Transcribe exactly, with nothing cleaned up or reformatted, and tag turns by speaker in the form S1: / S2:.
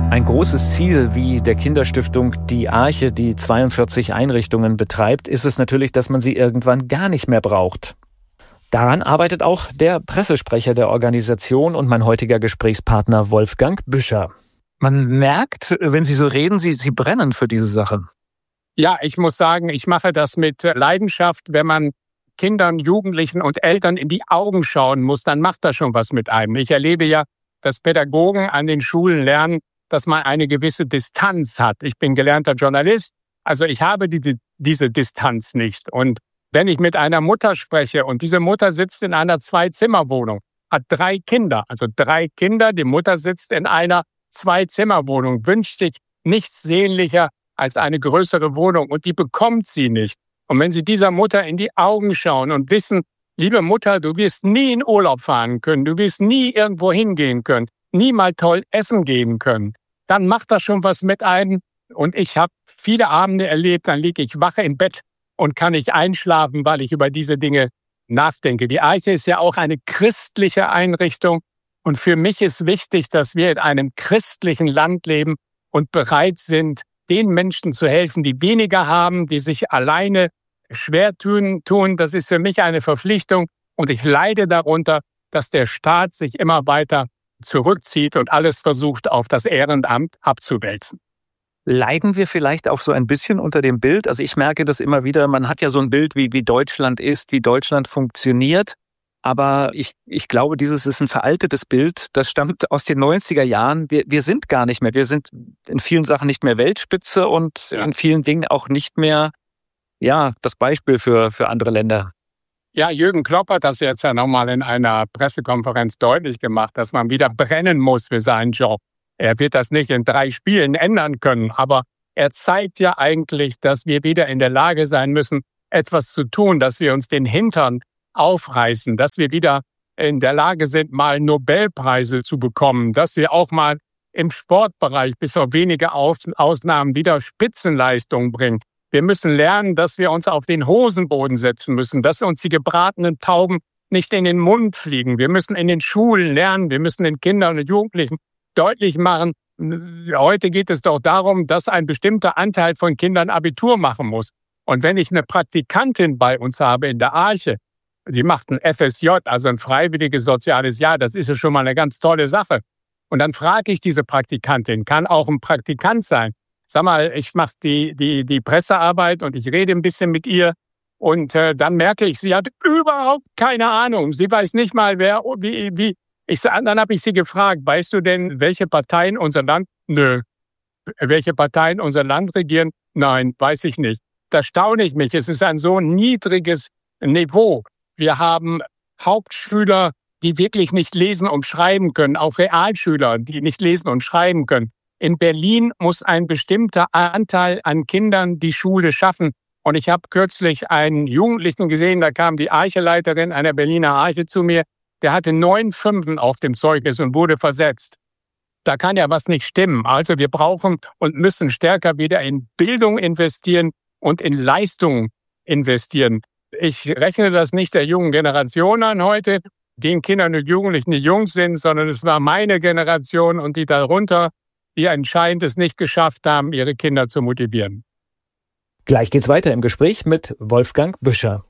S1: Ein großes Ziel wie der Kinderstiftung Die Arche, die zweiundvierzig Einrichtungen betreibt, ist es natürlich, dass man sie irgendwann gar nicht mehr braucht. Daran arbeitet auch der Pressesprecher der Organisation und mein heutiger Gesprächspartner Wolfgang Büscher. Man merkt, wenn Sie so reden, Sie, Sie brennen für diese Sache.
S2: Ja, ich muss sagen, ich mache das mit Leidenschaft. Wenn man Kindern, Jugendlichen und Eltern in die Augen schauen muss, dann macht das schon was mit einem. Ich erlebe ja, dass Pädagogen an den Schulen lernen, dass man eine gewisse Distanz hat. Ich bin gelernter Journalist, also ich habe die, diese Distanz nicht. Und wenn ich mit einer Mutter spreche und diese Mutter sitzt in einer Zwei-Zimmer-Wohnung, hat drei Kinder, also drei Kinder, die Mutter sitzt in einer Zwei-Zimmer-Wohnung, wünscht sich nichts sehnlicher als eine größere Wohnung und die bekommt sie nicht. Und wenn Sie dieser Mutter in die Augen schauen und wissen, liebe Mutter, du wirst nie in Urlaub fahren können, du wirst nie irgendwo hingehen können, nie mal toll essen gehen können, dann macht das schon was mit einem. Und ich habe viele Abende erlebt, dann liege ich wache im Bett und kann nicht einschlafen, weil ich über diese Dinge nachdenke. Die Arche ist ja auch eine christliche Einrichtung. Und für mich ist wichtig, dass wir in einem christlichen Land leben und bereit sind, den Menschen zu helfen, die weniger haben, die sich alleine schwer tun. Das ist für mich eine Verpflichtung. Und ich leide darunter, dass der Staat sich immer weiter zurückzieht und alles versucht, auf das Ehrenamt abzuwälzen.
S1: Leiden wir vielleicht auch so ein bisschen unter dem Bild? Also ich merke das immer wieder, man hat ja so ein Bild, wie, wie Deutschland ist, wie Deutschland funktioniert. Aber ich, ich glaube, dieses ist ein veraltetes Bild. Das stammt aus den neunziger Jahren. Wir, wir sind gar nicht mehr. Wir sind in vielen Sachen nicht mehr Weltspitze und ja. in vielen Dingen auch nicht mehr, ja, das Beispiel für, für andere Länder.
S2: Ja, Jürgen Klopp hat das jetzt ja nochmal in einer Pressekonferenz deutlich gemacht, dass man wieder brennen muss für seinen Job. Er wird das nicht in drei Spielen ändern können, aber er zeigt ja eigentlich, dass wir wieder in der Lage sein müssen, etwas zu tun, dass wir uns den Hintern aufreißen, dass wir wieder in der Lage sind, mal Nobelpreise zu bekommen, dass wir auch mal im Sportbereich bis auf wenige Ausnahmen wieder Spitzenleistungen bringen. Wir müssen lernen, dass wir uns auf den Hosenboden setzen müssen, dass uns die gebratenen Tauben nicht in den Mund fliegen. Wir müssen in den Schulen lernen, wir müssen den Kindern und Jugendlichen deutlich machen, heute geht es doch darum, dass ein bestimmter Anteil von Kindern Abitur machen muss. Und wenn ich eine Praktikantin bei uns habe in der Arche, die macht ein F S J, also ein freiwilliges soziales Jahr, das ist ja schon mal eine ganz tolle Sache. Und dann frage ich diese Praktikantin, kann auch ein Praktikant sein. Sag mal, ich mache die, die, die Pressearbeit und ich rede ein bisschen mit ihr und äh, dann merke ich, sie hat überhaupt keine Ahnung. Sie weiß nicht mal, wer, wie, wie. Ich, dann habe ich sie gefragt, weißt du denn, welche Parteien unser Land, nö, welche Parteien unser Land regieren? Nein, weiß ich nicht. Da staune ich mich. Es ist ein so niedriges Niveau. Wir haben Hauptschüler, die wirklich nicht lesen und schreiben können, auch Realschüler, die nicht lesen und schreiben können. In Berlin muss ein bestimmter Anteil an Kindern die Schule schaffen. Und ich habe kürzlich einen Jugendlichen gesehen, da kam die Archeleiterin einer Berliner Arche zu mir, der hatte neun Fünfen auf dem Zeugnis und wurde versetzt. Da kann ja was nicht stimmen. Also wir brauchen und müssen stärker wieder in Bildung investieren und in Leistung investieren. Ich rechne das nicht der jungen Generation an heute, den Kindern und Jugendlichen, die jung sind, sondern es war meine Generation und die darunter, die anscheinend es nicht geschafft haben, ihre Kinder zu motivieren.
S1: Gleich geht's weiter im Gespräch mit Wolfgang Büscher.